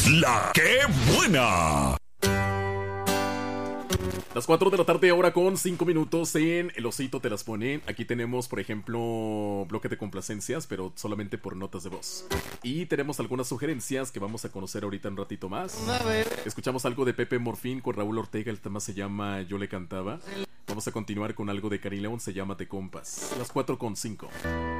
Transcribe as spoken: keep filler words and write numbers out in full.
La que buena. Las cuatro de la tarde ahora con cinco minutos en El Osito Te Las Pone. Aquí tenemos, por ejemplo, bloque de complacencias, pero solamente por notas de voz. Y tenemos algunas sugerencias que vamos a conocer ahorita un ratito más. Escuchamos algo de Pepe Morfín con Raúl Ortega, el tema se llama Yo le cantaba. Vamos a continuar con algo de Cari León, se llama Te Compas. Las cuatro con cinco.